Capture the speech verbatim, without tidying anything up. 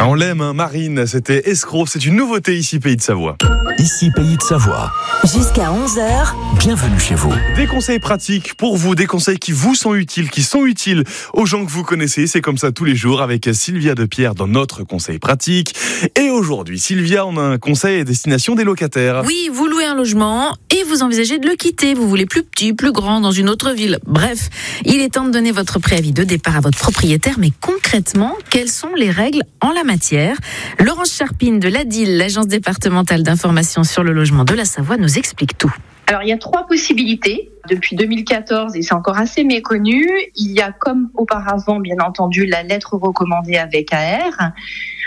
on l'aime, hein, Marine, c'était Escroc, c'est une nouveauté ici, Pays de Savoie. Ici, Pays de Savoie. Jusqu'à onze heures. Bienvenue chez vous. Des conseils pratiques pour vous, des conseils qui vous sont utiles, qui sont utiles aux gens que vous connaissez. C'est comme ça tous les jours avec Sylvia Depierre dans notre conseil pratique. Et aujourd'hui, Sylvia, on a un conseil à destination des locataires. Oui, vous louez un logement et vous envisagez de le quitter. Vous voulez plus petit, plus grand, dans une autre ville. Bref, il est temps de donner votre préavis de départ à votre propriétaire. Mais concrètement, quelles sont les règles en la matière ? Laurence Charpine de l'A D I L, l'agence départementale d'information sur le logement de la Savoie, nous explique tout. Alors, il y a trois possibilités. Depuis deux mille quatorze, et c'est encore assez méconnu, il y a comme auparavant, bien entendu, la lettre recommandée avec A R.